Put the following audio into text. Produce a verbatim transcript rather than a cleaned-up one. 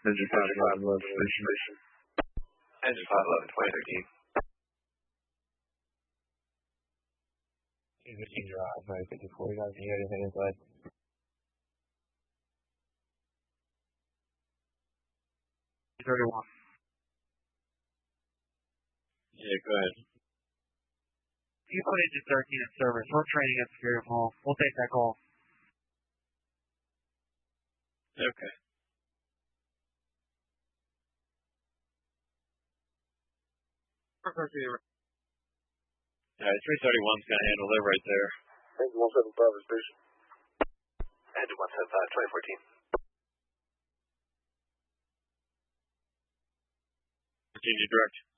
Engine five eleven station. Engine five eleven, twenty thirteen. fifteen drive, right, fifty-four, you guys need anything inside? thirty-one. Yeah, go ahead. You put engine thirteen in service. We're training at Superior Hall. We'll take that call. Okay. Alright, three thirty-one's gonna handle it right there. Engine one seven five is station. Engine one seven five, twenty fourteen. Continue direct.